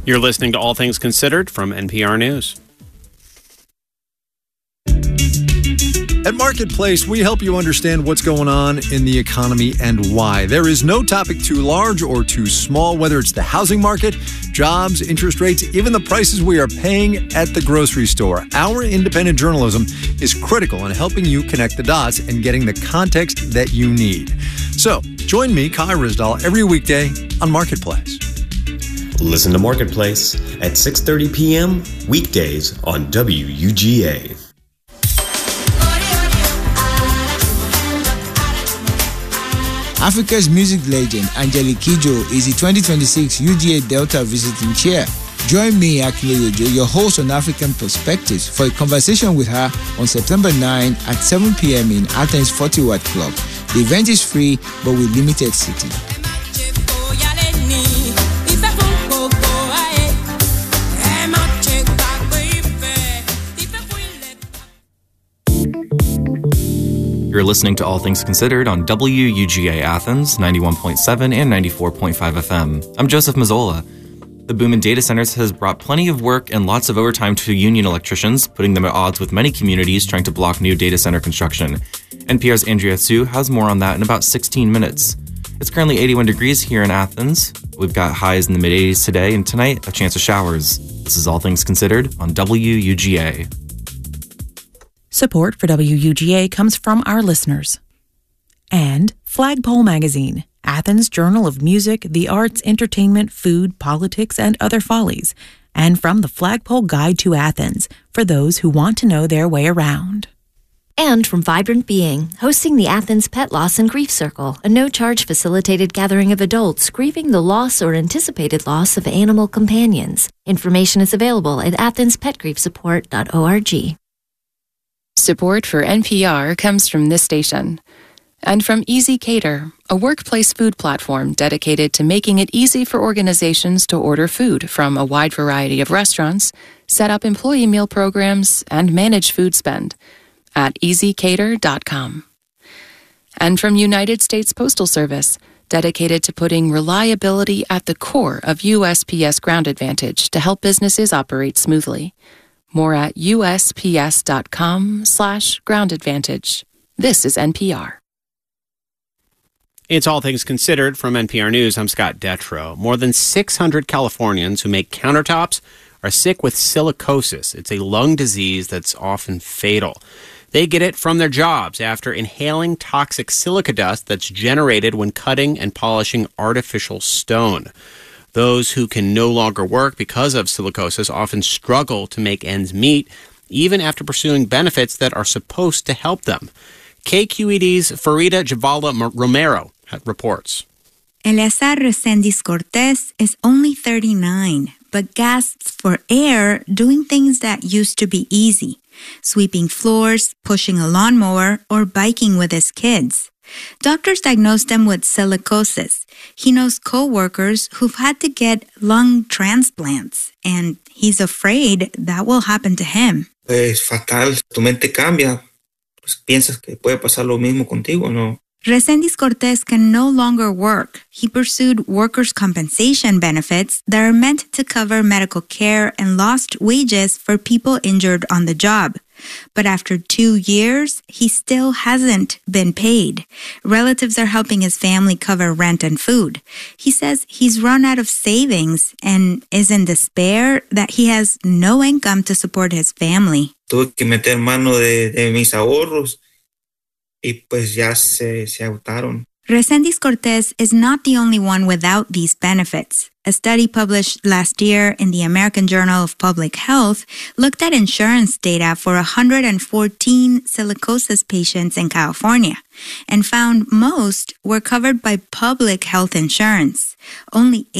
You're listening to All Things Considered from NPR News. At Marketplace, we help you understand what's going on in the economy and why. There is no topic too large or too small, whether it's the housing market, jobs, interest rates, even the prices we are paying at the grocery store. Our independent journalism is critical in helping you connect the dots and getting the context that you need. So, join me, Kai Ryssdal, every weekday on Marketplace. Listen to Marketplace at 6:30 p.m. weekdays on WUGA. Africa's music legend Angelique Kidjo is the 2026 UGA Delta Visiting Chair. Join me, Akinle Ojo, your host on African Perspectives, for a conversation with her on September 9 at 7 p.m. in Athens 40 Watt Club. The event is free, but with limited seating. You're listening to All Things Considered on WUGA Athens, 91.7 and 94.5 FM. I'm Joseph Mazzola. The boom in data centers has brought plenty of work and lots of overtime to union electricians, putting them at odds with many communities trying to block new data center construction. NPR's Andrea Hsu has more on that in about 16 minutes. It's currently 81 degrees here in Athens. We've got highs in the mid-80s today, and tonight, a chance of showers. This is All Things Considered on WUGA. Support for WUGA comes from our listeners. And Flagpole Magazine, Athens' journal of music, the arts, entertainment, food, politics, and other follies. And from the Flagpole Guide to Athens, for those who want to know their way around. And from Vibrant Being, hosting the Athens Pet Loss and Grief Circle, a no-charge facilitated gathering of adults grieving the loss or anticipated loss of animal companions. Information is available at athenspetgriefsupport.org. Support for NPR comes from this station. And from Easy Cater, a workplace food platform dedicated to making it easy for organizations to order food from a wide variety of restaurants, set up employee meal programs, and manage food spend at easycater.com. And from United States Postal Service, dedicated to putting reliability at the core of USPS Ground Advantage to help businesses operate smoothly. More at usps.com/groundadvantage. This is NPR. It's All Things Considered from NPR News. I'm Scott Detrow. More than 600 Californians who make countertops are sick with silicosis. It's a lung disease that's often fatal. They get it from their jobs after inhaling toxic silica dust that's generated when cutting and polishing artificial stone. Those who can no longer work because of silicosis often struggle to make ends meet, even after pursuing benefits that are supposed to help them. KQED's Farida Jhabvala Romero reports. Eleazar Resendiz Cortez is only 39, but gasps for air doing things that used to be easy. Sweeping floors, pushing a lawnmower, or biking with his kids. Doctors diagnosed him with silicosis. He knows co-workers who've had to get lung transplants, and he's afraid that will happen to him. Es fatal. Tu mente cambia. Pues piensas que puede pasar lo mismo contigo, ¿no? Resendiz Cortez can no longer work. He pursued workers' compensation benefits that are meant to cover medical care and lost wages for people injured on the job. But after 2 years, he still hasn't been paid. Relatives are helping his family cover rent and food. He says he's run out of savings and is in despair that he has no income to support his family. Tuve que meter mano de mis ahorros y pues ya se agotaron. Resendiz Cortez is not the only one without these benefits. A study published last year in the American Journal of Public Health looked at insurance data for 114 silicosis patients in California and found most were covered by public health insurance. Only